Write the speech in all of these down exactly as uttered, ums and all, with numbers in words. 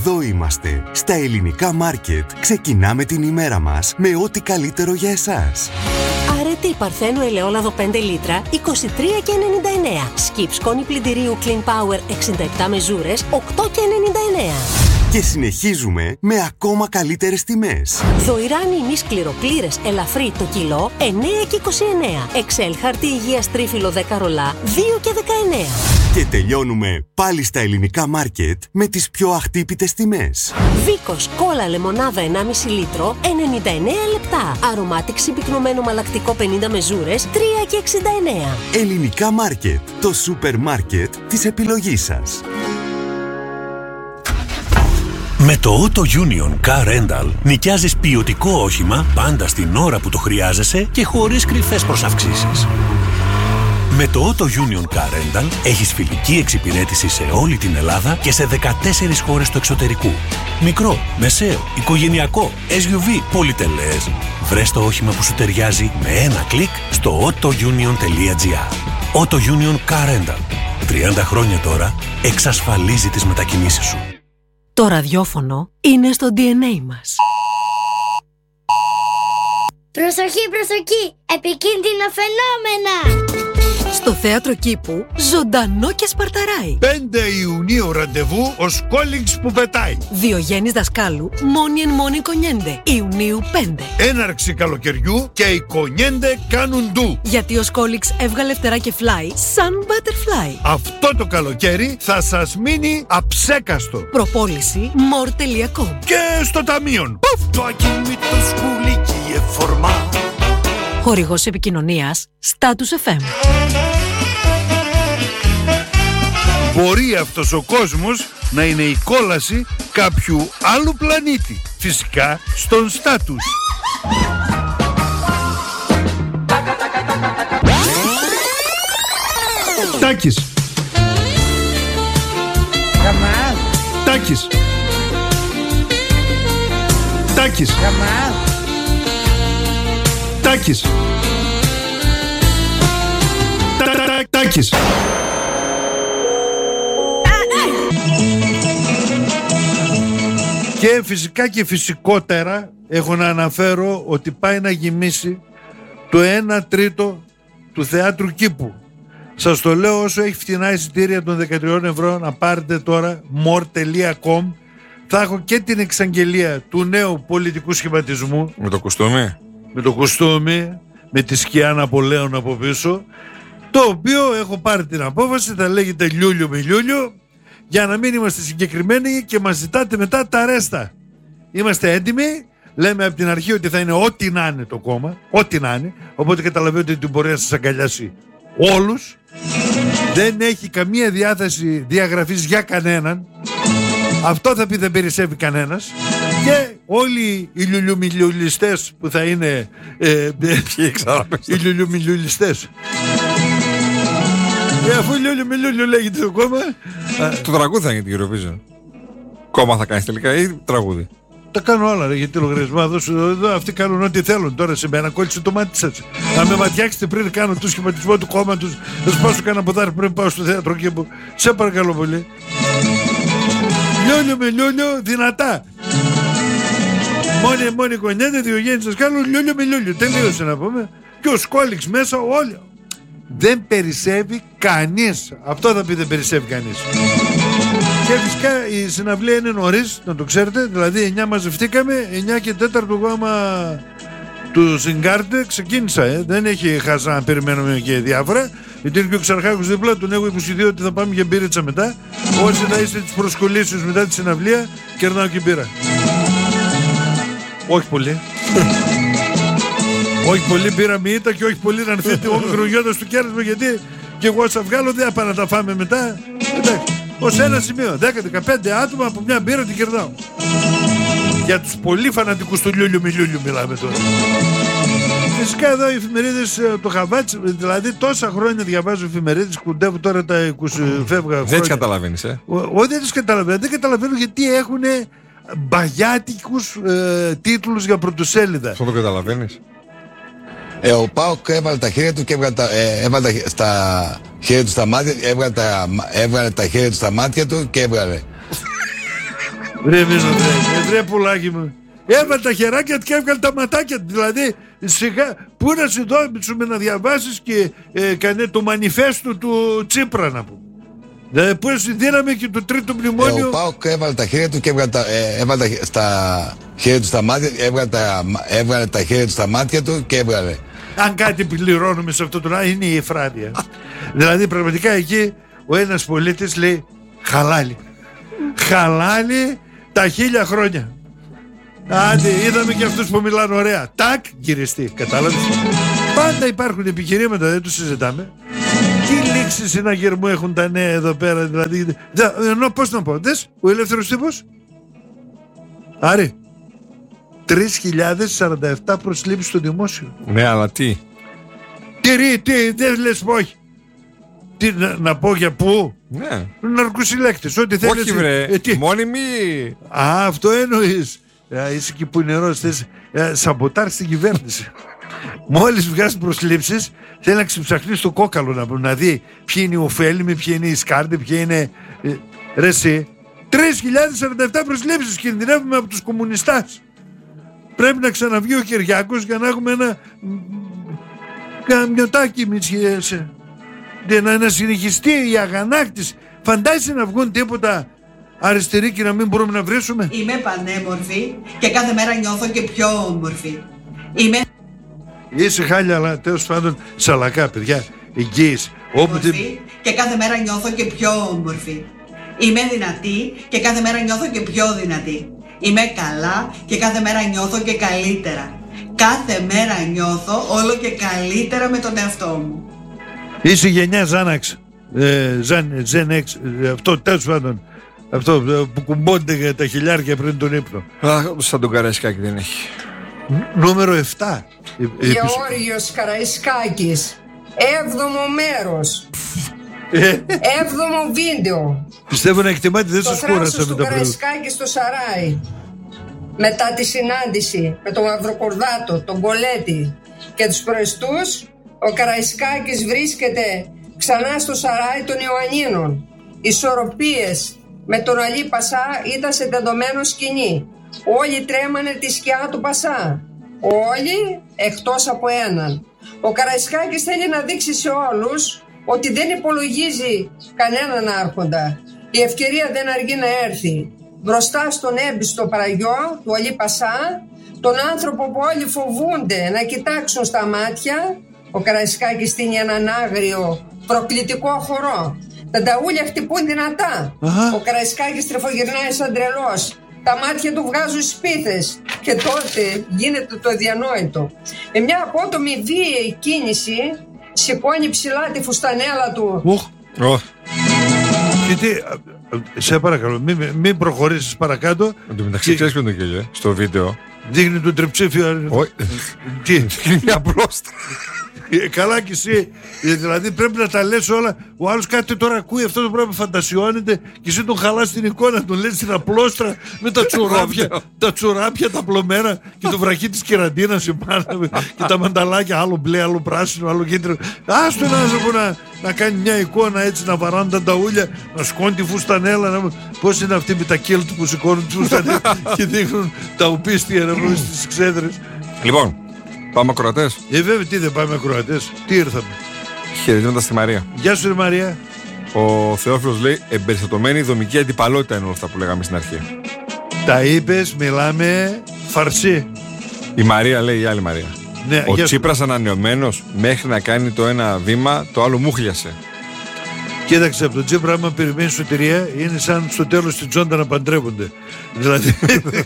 Εδώ είμαστε, στα Ελληνικά Μάρκετ. Ξεκινάμε την ημέρα μας με ό,τι καλύτερο για εσάς. Αρετή Παρθένου ελαιόλαδο πέντε λίτρα, είκοσι τρία και ενενήντα εννέα. Σκιπ σκόνη πλυντηρίου Clean Power εξήντα επτά μεζούρες, οκτώ και ενενήντα εννέα. Και συνεχίζουμε με ακόμα καλύτερες τιμές. Δωηράνι ημί σκληροπλήρες ελαφρύ το κιλό, εννέα και είκοσι εννέα. Εξέλ χαρτί υγείας τρίφυλλο δέκα ρολά, δύο και δεκαεννέα. Και τελειώνουμε πάλι στα Ελληνικά Μάρκετ με τις πιο αχτύπητες τιμές. Βίκος κόλλα λεμονάδα ενάμιση λίτρο, ενενήντα εννέα λεπτά. Αρωμάτικ συμπυκνωμένο μαλακτικό πενήντα μεζούρες, τρία και εξήντα εννέα. Ελληνικά Μάρκετ, το σούπερ μάρκετ της επιλογής σας. Με το Auto Union Car Rental νοικιάζεις ποιοτικό όχημα πάντα στην ώρα που το χρειάζεσαι και χωρίς κρυφές προσαυξήσεις. Με το Auto Union Car Rental έχεις φιλική εξυπηρέτηση σε όλη την Ελλάδα και σε δεκατέσσερις χώρες του εξωτερικού. Μικρό, μεσαίο, οικογενειακό, ες γιου βι, πολυτελές. Βρες το όχημα που σου ταιριάζει με ένα κλικ στο autounion τελεία gr. Auto Union Car Rental. τριάντα χρόνια τώρα εξασφαλίζει τις μετακινήσεις σου. Το ραδιόφωνο είναι στο ντι εν έι μας. Προσοχή, προσοχή! Επικίνδυνα φαινόμενα! Στο Θέατρο Κήπου, ζωντανό και σπαρταράει. πέντε Ιουνίου ραντεβού, ο Σκόλινγκς που πετάει. Διογέννης Δασκάλου, μόνοι εν μόνοι κονιέντε. Ιουνίου πέντε. Έναρξη καλοκαιριού και οι κονιέντε κάνουν ντου. Γιατί ο Σκόλινγκς έβγαλε φτερά και φλάι σαν butterfly. Αυτό το καλοκαίρι θα σας μείνει αψέκαστο. Προπόληση μορ τελεία κομ. Και στο ταμείον. Πουφ! Το ακίνητο σκουλίκι εφορμά. Χορηγός επικοινωνίας Status εφ εμ. Μπορεί αυτός ο κόσμος να είναι η κόλαση κάποιου άλλου πλανήτη. Φυσικά στον Status. Τάκης. Τάκης. Τάκης. Τάκης. Τάκης. Και φυσικά και φυσικότερα έχω να αναφέρω ότι πάει να γεμίσει το ένα τρίτο του Θεάτρου Κήπου. Σας το λέω όσο έχει φτηνά εισιτήρια των δεκατρία ευρώ, να πάρετε τώρα μορ τελεία κομ. Θα έχω και την εξαγγελία του νέου πολιτικού σχηματισμού. Με το κουστούμι. Με το κουστούμι, με τη σκιά Ναπολέων από πίσω, το οποίο έχω πάρει την απόφαση, θα λέγεται λιούλιο με λιούλιο, για να μην είμαστε συγκεκριμένοι και μας ζητάτε μετά τα ρέστα. Είμαστε έτοιμοι, λέμε από την αρχή ότι θα είναι ό,τι να είναι το κόμμα, ό,τι να είναι, οπότε καταλαβαίνετε ότι μπορεί να σας αγκαλιάσει όλους. Δεν έχει καμία διάθεση διαγραφής για κανέναν. Αυτό θα πει δεν περισσεύει κανένας. Και όλοι οι λιουλιουμιλιουλιστές που θα είναι ε, οι λιουλιουμιλιουλιστές, ε, αφού λιουλιουμιλιουλιου λέγεται το κόμμα, το τραγούδι θα είναι την Eurovision. Κόμμα θα κάνεις τελικά ή τραγούδι? Τα κάνω όλα, ρε, γιατί λογαριασμό εδώ αυτοί κάνουν ό,τι θέλουν. Τώρα σε μένα κόλλησε το μάτι σας. Να με ματιάξετε πριν κάνω το σχηματισμό του κόμματος, να σπάσω κανένα ποδάρι πριν πάω στο θέατρο και σε παρακαλώ πολύ. Λιόλιο με λιόλιο δυνατά. Μόνοι μόνοι κονιέντε, Διογέννης Δασκάλου, λιόλιο με λιόλιο. Τελείωσε να πούμε. Και ο Σκόλινγκς μέσα όλοι. Δεν περισσεύει κανείς. Αυτό θα πει δεν περισσεύει κανείς. Και φυσικά η συναυλία είναι νωρίς, να το ξέρετε. Δηλαδή εννιά μαζευτήκαμε, εννιά και τέσσερα γάμα του Συγκάρτε ξεκίνησα. Ε. Δεν έχει χάσει να περιμένουμε και διάφορα. Γιατί είναι και ο Ξαρχάκος δίπλα, τον έχω υποσχεθεί ότι θα πάμε για μπύριτσα μετά. Όσοι θα είστε τις προσκολήσεις μετά τη συναυλία, κερνάω και μπύρα. Όχι πολύ. Όχι πολύ μπύρα με ήττα και όχι πολύ να έρθετε ο μικρογιώτας του κέρασμα, γιατί και εγώ θα βγάλω δεν θα πάω να τα φάμε μετά. Εντάξει. Ως ένα σημείο, δέκα με δεκαπέντε άτομα από μια μπύρα την κερνάω. Για τους πολύ φανατικούς του λιούλιου με λιούλιου μιλάμε τώρα. Φυσικά εδώ οι εφημερίδες το χαβάτσι, δηλαδή τόσα χρόνια διαβάζω εφημερίδες, κουντεύω τώρα τα είκοσι φεύγα χρόνια. Δεν τις καταλαβαίνεις, ε. Όχι, δεν τις καταλαβαίνω. Δεν καταλαβαίνω γιατί έχουν μπαγιάτικους ε, τίτλους για πρωτοσέλιδα. Αυτό το καταλαβαίνεις? Ε, ο Πάοκ έβαλε τα χέρια του και έβγαλε τα, ε, έβαλε τα, στα χέρια του στα μάτια, έβγαλε τα, έβγαλε τα χέρια του στα μάτια του και έβγαλε. Βρε μήνω, βρε, βρε πουλάκι μου. Έβαλε τα χεράκια του και έβγαλε τα ματάκια του. Δηλαδή, σιγά, πού να σου δώσουμε να διαβάσεις και ε, κάνε το μανιφέστο του Τσίπρα να πούμε. Δηλαδή, πού να σου δίναμε και το τρίτο μνημόνιο. Ε, ο Πάοκ έβαλε τα χέρια του και έβγαλε τα, ε, έβαλε τα, στα χέρια του στα μάτια, έβγαλε τα, έβγαλε τα χέρια του στα μάτια του και έβγαλε. Αν κάτι πληρώνουμε σε αυτό το λάδι είναι η εφράδια. Δηλαδή, πραγματικά εκεί ο ένας πολίτης λέει χαλάλι. Χαλάλι τα χίλια χρόνια. Άντε, είδαμε και αυτούς που μιλάνε ωραία. Τάκ, γυριστεί. Κατάλαβες. Πάντα υπάρχουν επιχειρήματα, δεν τους συζητάμε. Τι λήξεις συναγερμού έχουν τα νέα εδώ πέρα, δηλαδή. Ενώ πώς να πω, δες, ο ελεύθερος τύπος. Άρη, τρεις χιλιάδες σαράντα επτά προσλήψεις στο δημόσιο. Ναι, αλλά τι. Τι, τι, δεν λες πω όχι. Τι, να, να πω για πού. Ναι. Ναρκοσυλλέκτες, ό,τι θέλεις. Όχι βρε, ε, μόνιμη. Α, αυτό εννοείς. Α, είσαι και που νερός, θες ε, σαμποτάρ στην κυβέρνηση. Μόλις βγάζει προσλήψεις, θέλει να ξεψαχνίσει το κόκαλο να, να δει ποιοι είναι οι ωφέλιμοι, ποιοι είναι οι σκάρτοι, ποιοι είναι. Ε, ρε εσύ. τρεις χιλιάδες σαράντα επτά προσλήψεις, κινδυνεύουμε από τους κομμουνιστάς. Πρέπει να ξαναβγεί ο Κυριάκος για να έχουμε ένα καμιωτάκι μητσιές. Να, να συνεχιστεί η αγανάκτηση. Φαντάζεσαι να βγουν τίποτα αριστεροί και να μην μπορούμε να βρίσουμε. Είμαι πανέμορφη και κάθε μέρα νιώθω και πιο όμορφη. Είμαι... Είσαι χάλια, αλλά τέλος πάντων σαλακά, παιδιά. Εγγύης. Όποτε... και κάθε μέρα νιώθω και πιο όμορφη. Είμαι δυνατή και κάθε μέρα νιώθω και πιο δυνατή. Είμαι καλά και κάθε μέρα νιώθω και καλύτερα. Κάθε μέρα νιώθω όλο και καλύτερα με τον εαυτό μου. Είσαι γενιά Ζάναξ. Ε, Ζαν, Ζεν Εξ, ε, αυτό τέλος πάντων. Αυτό ε, που κουμπώνται τα χιλιάρια πριν τον ύπνο. Αχ, σαν τον Καραϊσκάκη δεν έχει. Νούμερο επτά. Γεώργιος Καραϊσκάκης. Έβδομο μέρος. Έβδομο βίντεο. Πιστεύω να εκτιμάτε, δεν σας κούρασα με τα πρωί. Το θράσος του Καραϊσκάκη στο Σαράι. Μετά τη συνάντηση με τον Μαυροκορδάτο, τον Κολέτη και τους προεστούς, ο Καραϊσκάκης βρίσκεται ξανά στο Σαράι των Ιωαννίνων. Ισορροπίες με τον Αλή Πασά ήταν σε δεδομένο σκηνή. Όλοι τρέμανε τη σκιά του Πασά. Όλοι εκτός από έναν. Ο Καραϊσκάκης θέλει να δείξει σε όλους ότι δεν υπολογίζει κανέναν άρχοντα. Η ευκαιρία δεν αργεί να έρθει. Μπροστά στον έμπιστο παραγιό του Αλή Πασά, τον άνθρωπο που όλοι φοβούνται να κοιτάξουν στα μάτια, ο Καραϊσκάκης στείνει έναν άγριο προκλητικό χορό. Τα ταούλια χτυπούν δυνατά. Αχα. Ο Καραϊσκάκης τρεφογυρνάει σαν τρελός. Τα μάτια του βγάζουν σπίθες. Και τότε γίνεται το διανόητο. Με μια απότομη βίαιη κίνηση σηκώνει ψηλά τη φουστανέλα του. Οχ. Oh. Γιατί, σε παρακαλώ, μην, μην προχωρήσεις παρακάτω. Εν τω μεταξύ, ξέρεις ποιο είναι το γέλιο, στο βίντεο. Δείχνει τον τριψήφιο. Όχι. Τι. Δείχνει μια μπλόστρα. Καλά κι εσύ. Δηλαδή πρέπει να τα λες όλα. Ο άλλος κάτι τώρα ακούει αυτό το πράγμα, φαντασιώνεται και εσύ τον χαλάς την εικόνα, τον λες στην απλόστρα με τα τσουράπια, τα τσουράπια τα πλωμένα και το βραχί της κεραντίνας επάνω και τα μανταλάκια, άλλο μπλε, άλλο πράσινο, άλλο κίτρινο. Άστο ένα άνθρωπο να, να κάνει μια εικόνα έτσι, να βαράνε τα ταούλια, να σκόνει τη φουστανέλα. Να... Πώς είναι αυτοί με τα κέλτ που σηκώνουν τη φουστανέλα και δείχνουν τα οπίστια να βρουν στις ξέδρες. Λοιπόν, πάμε ακροατές. Ε, βέβαια, τι δεν πάμε ακροατές. Τι ήρθαμε. Χαιρετήματα στη Μαρία. Γεια σου, ρε Μαρία. Ο Θεόφιλος λέει: εμπεριστατωμένη δομική αντιπαλότητα είναι όλα αυτά που λέγαμε στην αρχή. Τα είπες, μιλάμε φαρσί. Η Μαρία λέει: η άλλη Μαρία. Ναι, ο Τσίπρας ανανεωμένος μέχρι να κάνει το ένα βήμα, το άλλο μούχλιασε. Κοίταξε, από τον Τσίπρα, άμα περιμένει σωτηρία, είναι σαν στο τέλος τη Τζόντα να παντρεύονται. Δηλαδή.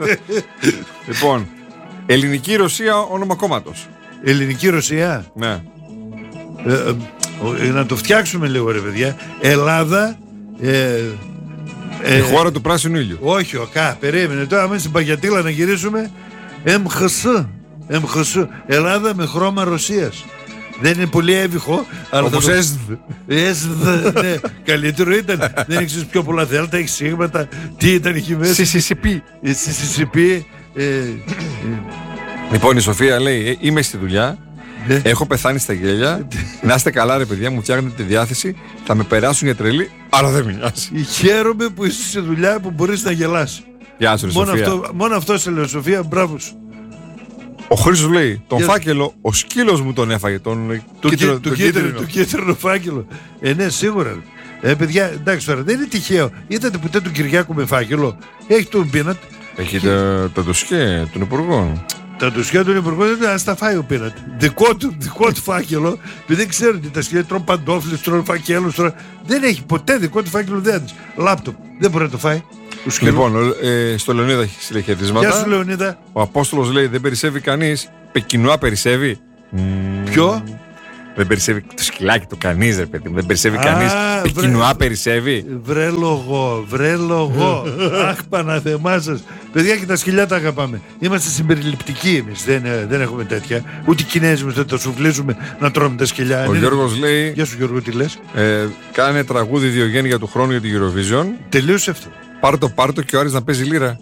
Λοιπόν. Ελληνική Ρωσία, όνομα κόμματος. Ελληνική Ρωσία. Ναι. Ε, ε, ε, να το φτιάξουμε λίγο, ρε παιδιά. Ελλάδα. Ε, ε, η χώρα του πράσινου ήλιου. Όχι, ο Κα, περίμενε. Τώρα, άμα στην Παγιατήλα να γυρίσουμε. ΕΜΧΣ. ΕΜΧΣ. Ελλάδα με χρώμα Ρωσίας. Δεν είναι πολύ έβυχο. Όπως το... ΕΣΔ. ΕΣΔ, ναι. Καλύτερο ήταν. Δεν έχεις πιο πολλά δέλτα, έχεις σίγματα. Τι ήταν εκεί μέσα. Σισισιπί. Σισισιπί. Ε, ε, λοιπόν, η Σοφία λέει: είμαι στη δουλειά, ναι. Έχω πεθάνει στα γέλια. Να είστε καλά, ρε παιδιά, μου φτιάχνετε τη διάθεση. Θα με περάσουν για τρελή, αλλά δεν με νοιάζει. Χαίρομαι που είσαι στη δουλειά που μπορείς να γελάς. Γεια σου, μόνο, Σοφία. αυτό, μόνο αυτό σε λέω, Σοφία, μπράβο σου. Ο Χρήστος λέει: τον Yes. φάκελο, ο σκύλος μου τον έφαγε. Τον Του κίτρινο- του τον κίτρινο κίτρινο. του κίτρινο φάκελο. Ε, ναι, σίγουρα. Ε, παιδιά, εντάξει τώρα, δεν είναι τυχαίο. Είδατε ποτέ τον Κυριάκο με φάκελο? Έχει τον πίνατ. Έχει τα, τα ντοσιέ των υπουργών. Τα ντοσιά των υπουργών δεν ας τα φάει ο πίνατ. Δικό του, δικό του φάκελο. Επειδή δεν ξέρω τι τα σκέλια τρώνε παντόφλες, τρώνε φακέλους. Τρώνε... Δεν έχει ποτέ δικό του φάκελο, δεν έχει. Λάπτοπ. Δεν μπορεί να το φάει. Λοιπόν, ε, στο Λεωνίδα έχει συλλεχετίσματα. Γεια σου, Λεωνίδα. Ο Απόστολος λέει: δεν περισσεύει κανείς. Πεκινουά περισσεύει. Ποιο? Δεν περισσεύει το σκυλάκι του κανείς, ρε παιδί μου. Δεν περισσεύει Α, κανείς. βρε- Πεκινουά περισσεύει. Βρε λογό, βρε λογό. Αχ, Παναθεμά σας. Παιδιά, και τα σκυλιά τα αγαπάμε. Είμαστε συμπεριληπτικοί εμείς. Δεν, ε, δεν έχουμε τέτοια. Ούτε οι Κινέζοι μας δεν τα σουφλίζουμε να τρώμε τα σκυλιά. Ο Είναι- Γιώργος λέει: Γεια σου, Γιώργο, τι λες? ε, κάνε τραγούδι Διογένεια του χρόνου για την Eurovision. Τελείωσε αυτό. Πάρτο, πάρτο και ο Άρης να παίζει λύρα.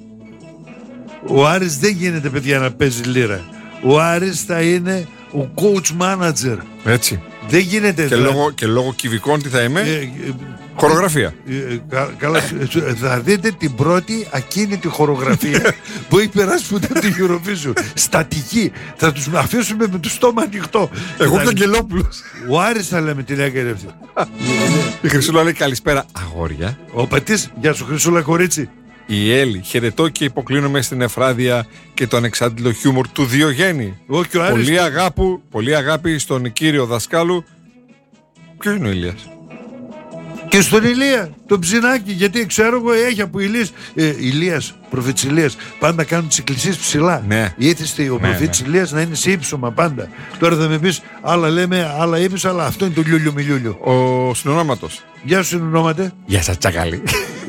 Ο Άρης δεν γίνεται, παιδιά, να παίζει λύρα. Ο Άρης θα είναι ο coach manager. Έτσι. Δεν γίνεται. Και θα- λόγω, και λόγω κυβικών τι θα είμαι. Ε, ε, Χορογραφία. ε, κα- καλά, ε, θα δείτε την πρώτη ακίνητη χορογραφία που έχει περάσει ποτέ από την Eurovision. Στατική. Θα τους αφήσουμε με το στόμα ανοιχτό. Εγώ Θα- και Αγγελόπουλος. Ο Άρης θα λέμε την έκανε αυτή. Η Χρυσούλα λέει: καλησπέρα, αγόρια. Ο Πατής, γεια σου Χρυσούλα κορίτσι. Η Έλλη, χαιρετώ και υποκλίνομαι στην Εφράδια και το ανεξάντλητο χιούμορ του Διογέννη. Όχι, ο Άρης. Πολύ, αγάπη, πολύ αγάπη στον κύριο δασκάλου. Ποιο είναι ο Ηλίας? Και στον Ηλία, τον Ψινάκη, γιατί ξέρω εγώ έχει από Ηλίας, ε, Ηλίας, προφήτης Ηλίας, πάντα κάνουν τις εκκλησίες ψηλά. Ναι. Ήθιστε ο Ναι, προφήτης ναι. Ηλίας να είναι σε ύψωμα πάντα. Τώρα θα με πεις, άλλα λέμε, άλλα ύψο, αλλά αυτό είναι το λιούλιο μιλιούλιο. Ο συνονόματος. Γεια σου, συνονόματε. Γεια σας, τσακαλί.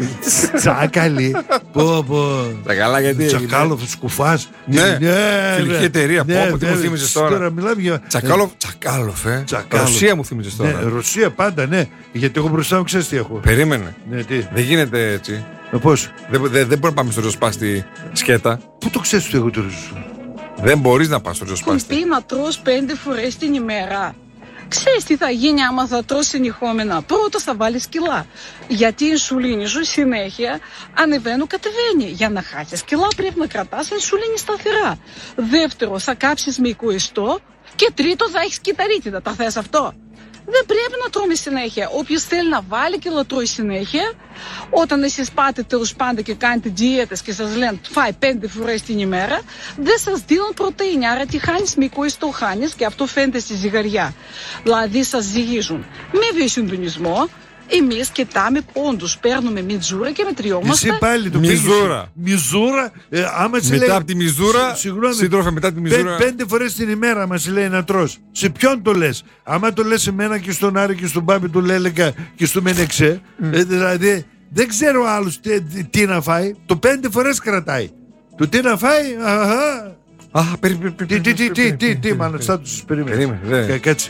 Τσάκαλη. Πω, πω. Τσακαλά, γιατί έγινε? Τσακάλοφ, σκουφάς. Ναι. Φιλική ναι. εταιρεία. Ναι, Πω, πω, τι μου βέβαια. θύμισες τώρα. Τώρα μιλάμε για. Τσακάλοφ, Τσακάλοφ, ε. Τσακάλοφ. Ρωσία μου θύμισες Ναι, τώρα. Ρωσία πάντα, ναι. Γιατί εγώ μπροστά μου ξέρεις τι έχω. Περίμενε. Ναι, τι. Δεν γίνεται έτσι. Ε, πώς. Δεν, δεν, δεν μπορεί να πάμε στο ριζοσπάστη σκέτα. Πού το ξέρεις ότι εγώ το ριζοσπάστη? Δεν μπορείς να πας στο ριζοσπάστη. Πει να τρως πέντε φορές την ημέρα. Ξέρεις τι θα γίνει άμα θα τρως συνεχόμενα? Πρώτα θα βάλεις κιλά. Γιατί η инσουλίνη σου συνέχεια ανεβαίνει, κατεβαίνει. Για να χάσεις κιλά πρέπει να κρατάς инσουλίνη σταθερά. Δεύτερο, θα κάψεις μυϊκό ιστό. Και τρίτο, θα έχεις κυταρίτιδα. Τα θες αυτό? Δεν πρέπει να τρώμε συνέχεια. Όποιος θέλει να βάλει κιλό τρώει συνέχεια. Όταν εσείς πάτε τέλος πάντων και κάνετε διέτες και σας λένε φάει πέντε φορές την ημέρα, δεν σας δίνουν πρωτεΐνη. Άρα τι χάνεις? Μυϊκό ιστό χάνεις και αυτό φαίνεται στη ζυγαριά. Δηλαδή σας ζυγίζουν με βιοσυντονισμό. Εμείς κοιτάμε πόντους, παίρνουμε μιτζούρα και μετριόμαστε. Εσύ πάλι το Μιζούρα. πήγες. Μιζούρα. Ε, άμα σε Μετά λέει, από τη μιζούρα, Συ- συγγνώμη, σύντροφε, μετά τη μιζούρα. πέ- Πέντε φορές την ημέρα μας λέει να τρως. Σε ποιον το λες? Άμα το λες σε μένα και στον Άρη και στον Πάπη του Λέλεκα και στο Μενεξέ, ε, δηλαδή δεν ξέρω άλλους τι, τι, τι να φάει. Το πέντε φορές κρατάει. Το τι να φάει, αχα. Α, περί, περί, περί, Τι, τι, τι, τι, τι, τι, περί, μάλλον στάτους περίμενε. Περίμενε, δε. Κα- Κάτσε.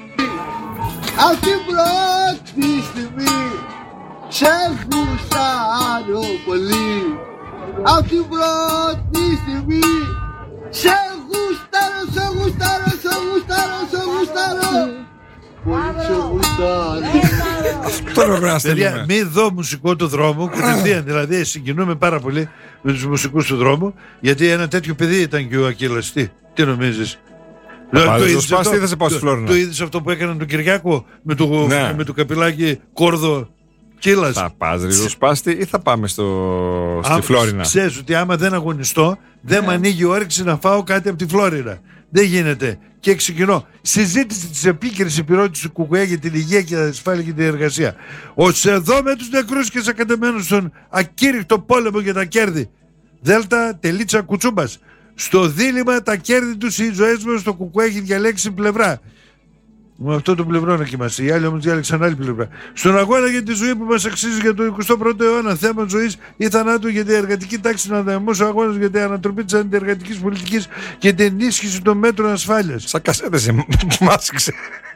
Απ' την πρώτη στιγμή σε γουστάρω πολύ. Απ' την πρώτη στιγμή σε γουστάρω, σε γουστάρω, σε γουστάρω, σε γουστάρω. Πολύ σε γουστάρω. Αυτό πρέπει να Παιδιά, στείλουμε. μην δω μουσικό του δρόμου κατευθείαν. Δηλαδή, συγκινούμε πάρα πολύ με τους μουσικούς του δρόμου, γιατί ένα τέτοιο παιδί ήταν και ο Ακύλας. Τι, τι νομίζεις? Θα Το πάρεις είδες το σπάστη αυτό- ή θα σε πάω στη το- Φλόρινα? Το είδες αυτό που έκαναν τον Κυριάκο με το, Ναι. με το καπηλάκι κόρδο Κύλας? Θα πας ριζοσπάστη ή θα πάμε στο... στη Α, Φλόρινα? Ξέρεις ότι άμα δεν αγωνιστώ, δεν με ανοίγει η όρεξη να φάω κάτι από τη Φλόρινα. Δεν γίνεται. Και ξεκινώ. Συζήτηση της επίκαιρης επιρρότησης του Κουκουέ για την υγεία και την ασφάλεια και την εργασία. Ως εδώ με τους νεκρούς και σακατεμένους στον ακήρυκτο πόλεμο για τα κέρδη. Δέλτα τελίτσα κουτσούμπας. Στο δίλημμα τα κέρδη τους οι ζωές μας, το Κουκουέ έχει διαλέξει πλευρά. Με αυτό το πλευρό να κοιμάσαι. Οι άλλοι όμως διάλεξαν άλλη πλευρά. Στον αγώνα για τη ζωή που μας αξίζει για το εικοστό πρώτο αιώνα, θέμα ζωής ή θανάτου για την εργατική τάξη, να δαιμώσει ο αγώνας για την ανατροπή της αντιεργατικής πολιτικής και την ενίσχυση των μέτρων ασφάλειας. Σαν κασέτες μάσηξε.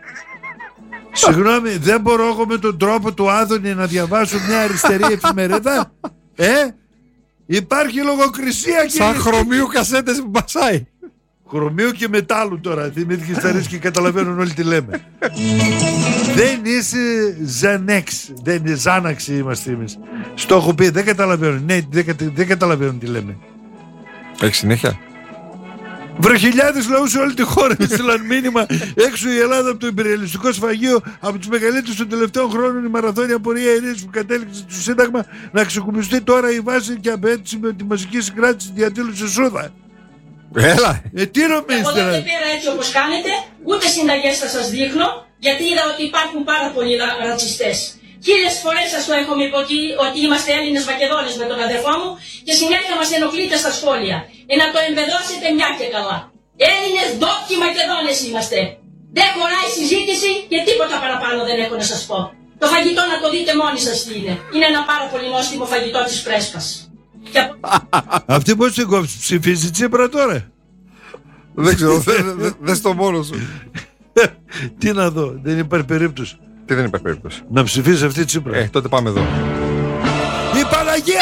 Συγγνώμη, δεν μπορώ εγώ με τον τρόπο του Άδωνη να διαβάσω μια αριστερή εφημερίδα. Ε, υπάρχει λογοκρισία, κύριε. Σαν χρωμίου κασέτες που μπασάει. Χρωμίου και μετάλλου τώρα. Θυμήθηκες τα ρίσκη και καταλαβαίνουν όλοι τι λέμε. Δεν είσαι Ζανέξ. Δεν είναι Ζάναξ είμαστε εμείς. Στο έχω πει, δεν καταλαβαίνουν. Ναι, δεν, δεν καταλαβαίνουν τι λέμε. Έχει συνέχεια. Βραχιλιάδες λαούς σε όλη τη χώρα έστειλαν μήνυμα έξω η Ελλάδα από το υπεριαλιστικό σφαγείο, από τους μεγαλύτερους των τελευταίων χρόνων, η μαραθώνια πορεία ειρήνης που κατέληξε στο Σύνταγμα να ξεκουμπιστεί τώρα η βάση και απέτηση με τη μαζική συγκράτηση διαδήλωση Σούδα. Έλα! Ε, τι νομίζετε? Εγώ δεν πήρα έτσι όπως κάνετε, ούτε συνταγές θα σας δείχνω, γιατί είδα ότι υπάρχουν πάρα πολλοί ρατσιστές. Χίλιες φορές σας το έχω πει ότι, ότι είμαστε Έλληνες Μακεδόνες με τον αδερφό μου και συνέχεια μας ενοχλείτε στα σχόλια. Ε, να το εμπεδώσετε μια και καλά. Έλληνες ντόπιοι Μακεδόνες είμαστε. Δεν χωράει συζήτηση και τίποτα παραπάνω δεν έχω να σας πω. Το φαγητό να το δείτε μόνοι σας τι είναι. Είναι ένα πάρα πολύ νόστιμο φαγητό της Πρέσπας. Αυτή πώς την κόψει, ψηφίζει Τσίπρα τώρα? Δεν ξέρω, δεν στο μόνο σου. Τι να δω, δεν υπάρχει περίπτωση. Τι δεν υπάρχει περίπτωση? Να ψηφίσει αυτή Τσίπρα. Ε, τότε πάμε εδώ.